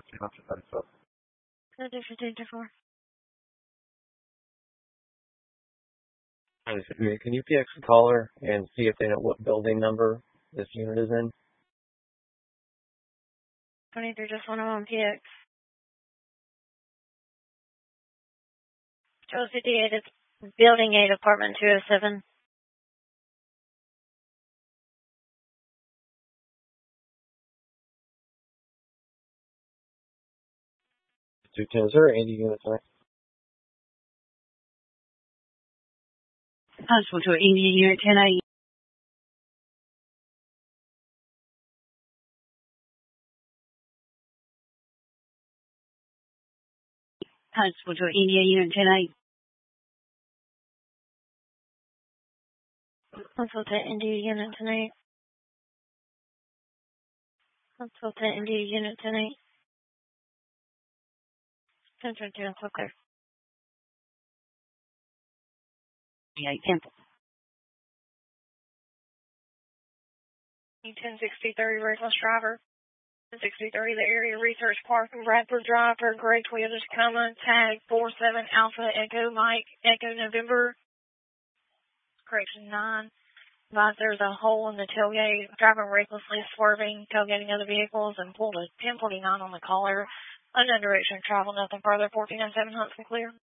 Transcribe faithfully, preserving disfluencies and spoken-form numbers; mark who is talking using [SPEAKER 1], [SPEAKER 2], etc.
[SPEAKER 1] No different for.
[SPEAKER 2] Can you P X the caller and see if they know what building number this unit is in?
[SPEAKER 1] twenty-three, just one on P X. Charles fifty-eight, it's Building eight, Apartment two oh seven.
[SPEAKER 2] two ten, is there an Andy unit tonight?
[SPEAKER 3] Possible to India Unit ten eight. Possible to India Unit ten eight.
[SPEAKER 1] Possible to India Unit tonight. Possible to India Unit tonight. Central to so clear.
[SPEAKER 3] eight Temple.
[SPEAKER 1] ten sixty thirty, reckless driver. ten sixty thirty, the area research park in Bradford Drive for Gray Toyota Tacoma, tag four seven Alpha Echo Mike, Echo November, correction nine. Advised there's a hole in the tailgate, driving recklessly, swerving, tailgating other vehicles, and pulled a ten forty-nine on the caller. Unknown direction of travel, nothing further. fourteen oh seven Huntsville clear.